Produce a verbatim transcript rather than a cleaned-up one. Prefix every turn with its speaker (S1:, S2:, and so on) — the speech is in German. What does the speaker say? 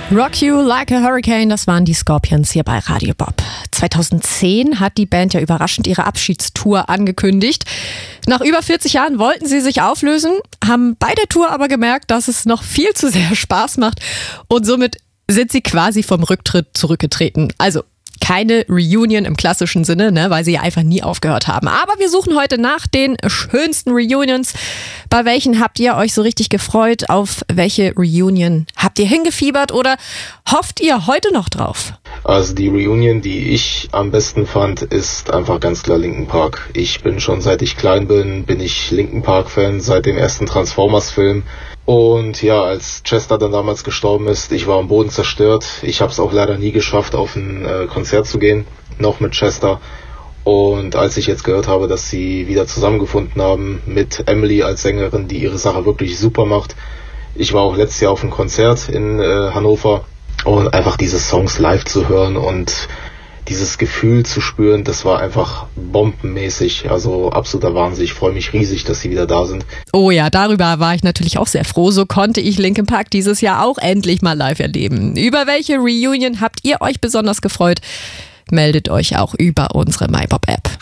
S1: Rock You Like a Hurricane, das waren die Scorpions hier bei Radio Bob. zweitausendzehn hat die Band ja überraschend ihre Abschiedstour angekündigt. Nach über vierzig Jahren wollten sie sich auflösen, haben bei der Tour aber gemerkt, dass es noch viel zu sehr Spaß macht und somit sind sie quasi vom Rücktritt zurückgetreten. Also keine Reunion im klassischen Sinne, ne, weil sie ja einfach nie aufgehört haben. Aber wir suchen heute nach den schönsten Reunions. Bei welchen habt ihr euch so richtig gefreut? Auf welche Reunion habt ihr hingefiebert oder hofft ihr heute noch drauf?
S2: Also die Reunion, die ich am besten fand, ist einfach ganz klar Linkin Park. Ich bin schon seit ich klein bin, bin ich Linkin Park Fan, seit dem ersten Transformers-Film. Und ja, als Chester dann damals gestorben ist, ich war am Boden zerstört. Ich habe es auch leider nie geschafft, auf ein äh, Konzert zu gehen, noch mit Chester. Und als ich jetzt gehört habe, dass sie wieder zusammengefunden haben mit Emily als Sängerin, die ihre Sache wirklich super macht. Ich war auch letztes Jahr auf einem Konzert in äh, Hannover und einfach diese Songs live zu hören und dieses Gefühl zu spüren, das war einfach bombenmäßig, also absoluter Wahnsinn. Ich freue mich riesig, dass sie wieder da sind.
S1: Oh ja, darüber war ich natürlich auch sehr froh. So konnte ich Linkin Park dieses Jahr auch endlich mal live erleben. Über welche Reunion habt ihr euch besonders gefreut? Meldet euch auch über unsere MyBob-App.